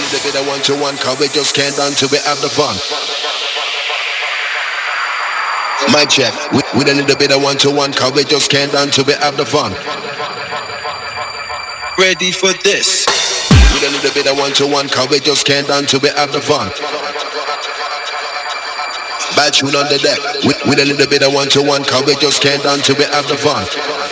need a bit of one-to-one, cause we just can't done till we have the fun. My check, we don't need a bit of one-to-one, cause we just can't done till we have the fun. Ready for this? We don't need a bit of one-to-one, cause we just can't done till we have the fun. Bad tune on the deck. We don't need a bit of one-to-one, cause we just can't done till we have the fun.